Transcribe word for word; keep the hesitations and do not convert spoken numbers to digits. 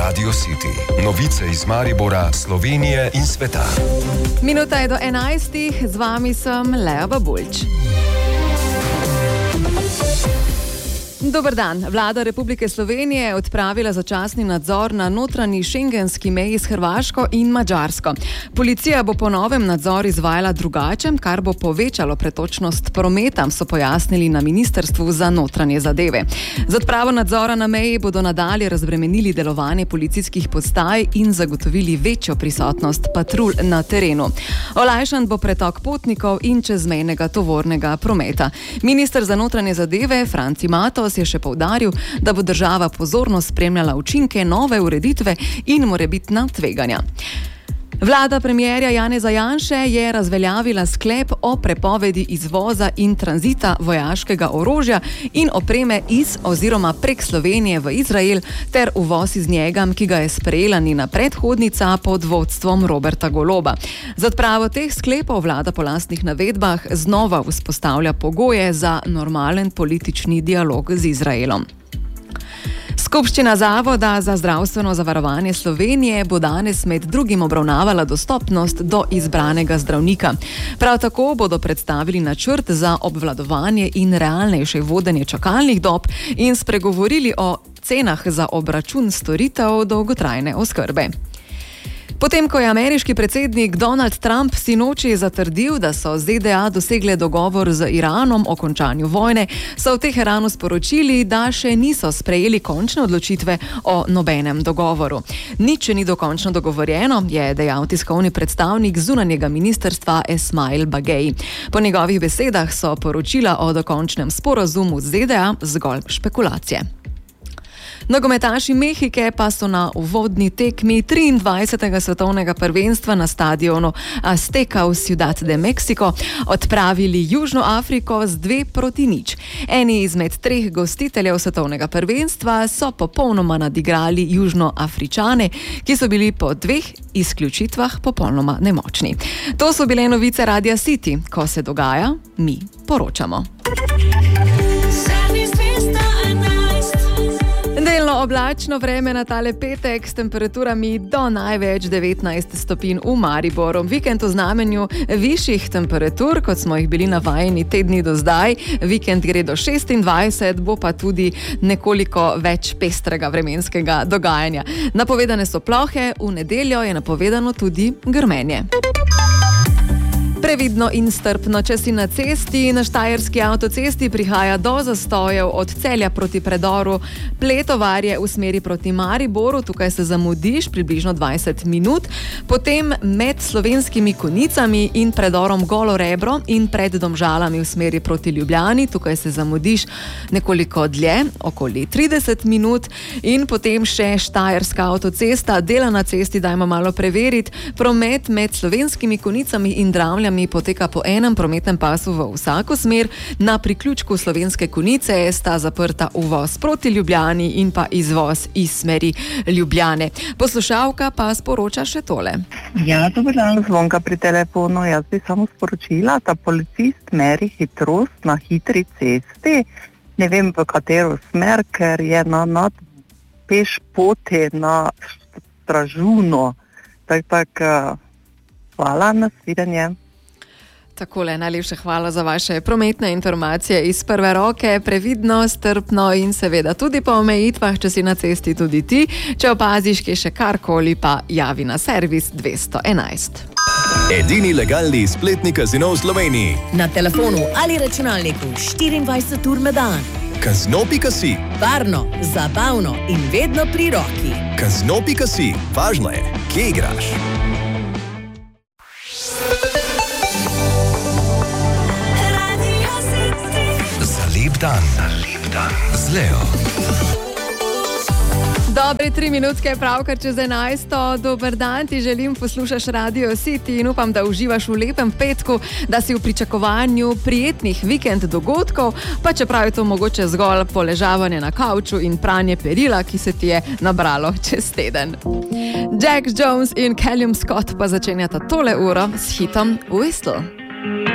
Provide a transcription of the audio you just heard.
Radio City. Novice iz Maribora, Slovenije in sveta. Minuta je do enajstih, z vami sem Lea Babulč. Dober dan. Vlada Republike Slovenije je odpravila začasni nadzor na notranji šengenski meji s Hrvaško in Madžarsko. Policija bo po novem nadzor izvajala drugače, kar bo povečalo pretočnost prometa, so pojasnili na Ministrstvu za notranje zadeve. Z odpravo nadzora na meji bodo nadalje razbremenili delovanje policijskih postaj in zagotovili večjo prisotnost patrulj na terenu. Olajšan bo pretok potnikov in čezmejnega tovornega prometa. Minister za notranje zadeve Franci Matos je še poudaril, da bo država pozorno spremljala učinke nove ureditve in morebitna tveganja. Vlada premierja Janeza Janše je razveljavila sklep o prepovedi izvoza in tranzita vojaškega orožja in opreme iz oziroma prek Slovenije v Izrael ter uvoz iz njega, ki ga je sprejela njena predhodnica pod vodstvom Roberta Goloba. Z odpravo teh sklepov vlada po lastnih navedbah znova vzpostavlja pogoje za normalen politični dialog z Izraelom. Skupščina Zavoda za zdravstveno zavarovanje Slovenije bo danes med drugim obravnavala dostopnost do izbranega zdravnika. Prav tako bodo predstavili načrt za obvladovanje in realnejše vodenje čakalnih dob in spregovorili o cenah za obračun storitev dolgotrajne oskrbe. Potem, ko je ameriški predsednik Donald Trump sinoči zatrdil, da so Z D A dosegle dogovor z Iranom o končanju vojne, so v Teheranu sporočili, da še niso sprejeli končne odločitve o nobenem dogovoru. Nič ni dokončno dogovorjeno, je dejal tiskovni predstavnik zunanjega ministrstva Esmail Bagej. Po njegovih besedah so poročila o dokončnem sporazumu z Z D A zgolj špekulacije. Nogometaši Mehike pa so na uvodni tekmi triindvajsetega svetovnega prvenstva na stadionu Azteca v Ciudad de México odpravili Južno Afriko z dve proti nič. Eni izmed treh gostiteljev svetovnega prvenstva so popolnoma nadigrali Južnoafričane, ki so bili po dveh izključitvah popolnoma nemočni. To so bile novice Radia City. Ko se dogaja, mi poročamo. Delno oblačno vreme na tale petek s temperaturami do največ devetnajst stopinj v Mariboru. Vikend v znamenju višjih temperatur, kot smo jih bili navajeni tedni do zdaj. Vikend gre do šestindvajset, bo pa tudi nekoliko več pestrega vremenskega dogajanja. Napovedane so plohe, v nedeljo je napovedano tudi grmenje. Previdno in strpno, če si na cesti. Na štajerski avtocesti prihaja do zastojev od Celja proti predoru Pletovarje v smeri proti Mariboru. Tukaj se zamudiš približno dvajset minut. Potem med Slovenskimi Konjicami in predorom Golo Rebro in pred Domžalami v smeri proti Ljubljani. Tukaj se zamudiš nekoliko dlje, okoli trideset minut. In potem še štajerska avtocesta. Dela na cesti dajmo malo preveriti. Promet med Slovenskimi Konjicami in Dravljami poteka po enem prometnem pasu v vsako smer. Na priključku Slovenske Konjice sta zaprta uvoz proti Ljubljani in pa izvoz iz smeri Ljubljane. Poslušalka pa sporoča še tole. Ja, dober dan, Zvonka pri telefonu. Jaz bi samo sporočila, da policist meri hitrost na hitri cesti. Ne vem, v katero smer, ker je na, na peš poti na Stražuno. Tak, tak, hvala, nasvidenje. Takole, najlepša hvala za vaše prometne informacije iz prve roke. Previdno, strpno in seveda tudi po omejitvah, če si na cesti tudi ti. Če opaziš, ki še karkoli, pa javi na servis dvesto enajst. Edini legalni spletni kazino v Sloveniji. Na telefonu ali računalniku štiriindvajset ur na dan. Kazino pika si. Varno, zabavno in vedno pri roki. Kazino pika si. Važno je, kje igraš. Dan. Lep dan z Leo. Dobre tri minutke, pravkar čez enajsto. Dober dan, ti želim, poslušaš Radio City in upam, da uživaš v lepem petku, da si v pričakovanju prijetnih vikend dogodkov, pa čeprav je to mogoče zgolj poležavanje na kavču in pranje perila, ki se ti je nabralo čez teden. Jack Jones in Callum Scott pa začenjata tole uro s hitom Whistle.